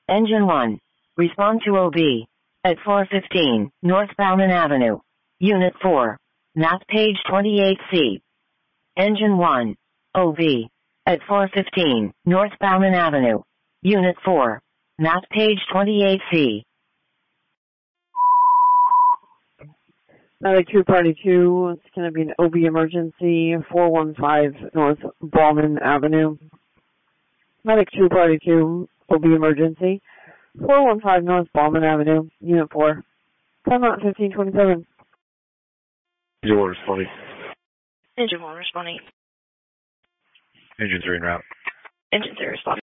Engine 1. Respond to OB. At 415 North Bauman Avenue. Unit 4. Map page 28C. Engine 1. OB. At 415 North Bauman Avenue. Unit 4. Map page 28C. Medic 2 Party 2, it's going to be an OB emergency, 415 North Bauman Avenue. Medic 2 Party 2, OB emergency, 415 North Bauman Avenue, Unit 4. Time out 1527. Engine 1 responding. Engine 1 responding. Engine 3 en route. Engine 3 responding.